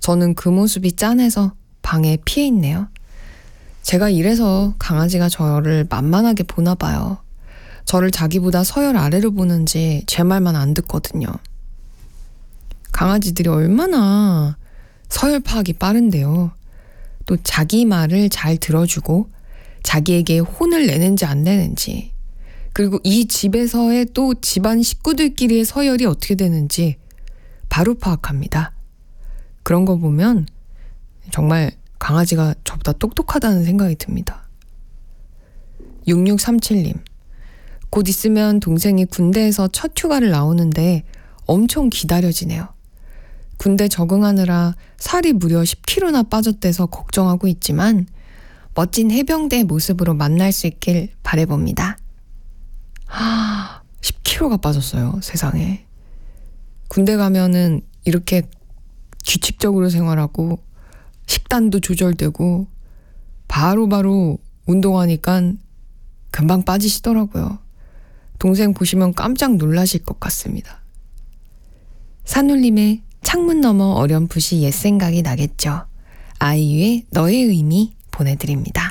저는 그 모습이 짠해서 방에 피해 있네요. 제가 이래서 강아지가 저를 만만하게 보나 봐요. 저를 자기보다 서열 아래로 보는지 제 말만 안 듣거든요. 강아지들이 얼마나 서열 파악이 빠른데요. 또 자기 말을 잘 들어주고 자기에게 혼을 내는지 안 내는지, 그리고 이 집에서의 또 집안 식구들끼리의 서열이 어떻게 되는지 바로 파악합니다. 그런 거 보면 정말 강아지가 저보다 똑똑하다는 생각이 듭니다. 6637님, 곧 있으면 동생이 군대에서 첫 휴가를 나오는데 엄청 기다려지네요. 군대 적응하느라 살이 무려 10kg나 빠졌대서 걱정하고 있지만 멋진 해병대 모습으로 만날 수 있길 바라봅니다. 10kg가 빠졌어요, 세상에. 군대 가면은 이렇게 규칙적으로 생활하고 식단도 조절되고 바로바로 운동하니까 금방 빠지시더라고요. 동생 보시면 깜짝 놀라실 것 같습니다. 산울림의 창문 너머 어렴풋이 옛 생각이 나겠죠. 아이유의 너의 의미 보내드립니다.